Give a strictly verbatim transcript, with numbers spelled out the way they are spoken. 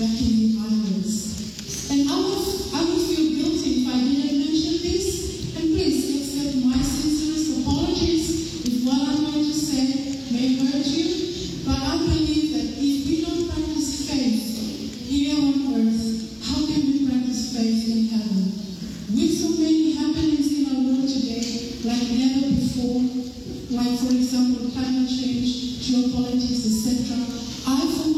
that can be violence. And I would, I would feel guilty if I didn't mention this. And please accept my sincerest apologies if what I'm going to say may hurt you. But I believe that if we don't practice faith here on earth, how can we practice faith in heaven? With so many happenings in our world today, like never before, like for example climate change, geopolitics, et cetera, I